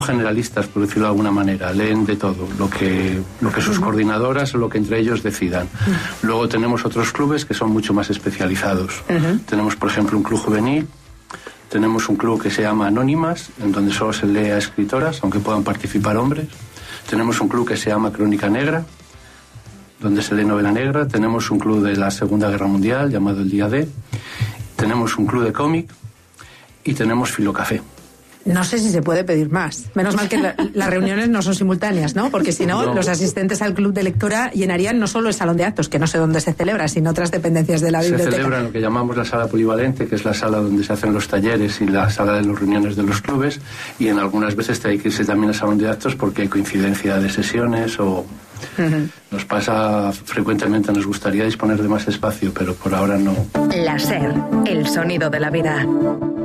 generalistas, por decirlo de alguna manera, leen de todo, lo que sus coordinadoras o lo que entre ellos decidan. Luego tenemos otros clubes que son mucho más especializados. Tenemos, por ejemplo, un club juvenil, tenemos un club que se llama Anónimas, en donde solo se lee a escritoras, aunque puedan participar hombres. Tenemos un club que se llama Crónica Negra, donde se lee novela negra. Tenemos un club de la Segunda Guerra Mundial, llamado El Día D. Tenemos un club de cómic y tenemos Filocafé. No sé si se puede pedir más. Menos mal que las reuniones no son simultáneas, ¿no? Porque si no, los asistentes al club de lectura llenarían no solo el salón de actos, que no sé dónde se celebra, sino otras dependencias de la biblioteca. Se celebra en lo que llamamos la sala polivalente, que es la sala donde se hacen los talleres y la sala de las reuniones de los clubes, y en algunas veces hay que irse también al salón de actos porque hay coincidencia de sesiones o... Nos pasa frecuentemente, nos gustaría disponer de más espacio, pero por ahora no. La SER, el sonido de la vida.